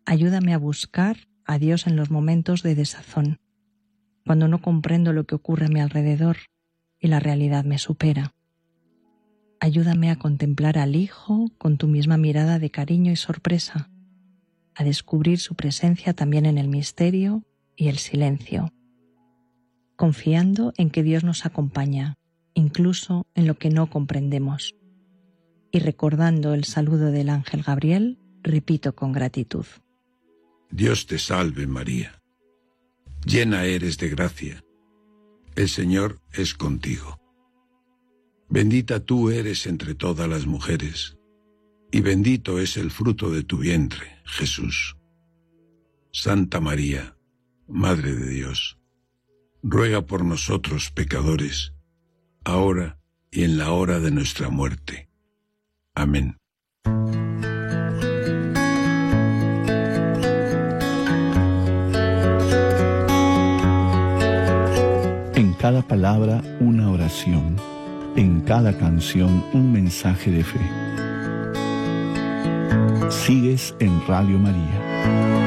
Ayúdame a buscar a Dios en los momentos de desazón, cuando no comprendo lo que ocurre a mi alrededor y la realidad me supera. Ayúdame a contemplar al Hijo con tu misma mirada de cariño y sorpresa, a descubrir su presencia también en el misterio y el silencio, confiando en que Dios nos acompaña, incluso en lo que no comprendemos. Y recordando el saludo del ángel Gabriel, repito con gratitud: Dios te salve, María. Llena eres de gracia. El Señor es contigo. Bendita tú eres entre todas las mujeres, y bendito es el fruto de tu vientre, Jesús. Santa María, Madre de Dios, ruega por nosotros pecadores, ahora y en la hora de nuestra muerte. Amén. En cada palabra una oración, en cada canción un mensaje de fe. Sigues en Radio María.